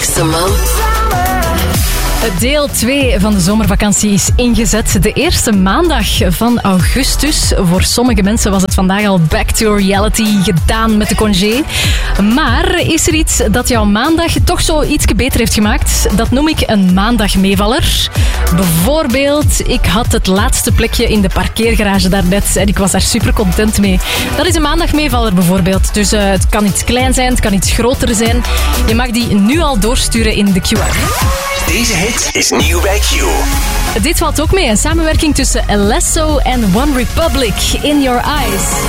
Maximum. Deel 2 van de zomervakantie is ingezet. De eerste maandag van augustus. Voor sommige mensen was het vandaag al back to reality gedaan met de congé. Maar is er iets dat jouw maandag toch zo ietsje beter heeft gemaakt? Dat noem ik een maandagmeevaller. Bijvoorbeeld, ik had het laatste plekje in de parkeergarage daarnet en ik was daar super content mee. Dat is een maandagmeevaller bijvoorbeeld. Dus het kan iets klein zijn, het kan iets groter zijn. Je mag die nu al doorsturen in de QR. Deze hit is nieuw bij Q. Dit valt ook mee, een samenwerking tussen Alesso en One Republic, In Your Eyes.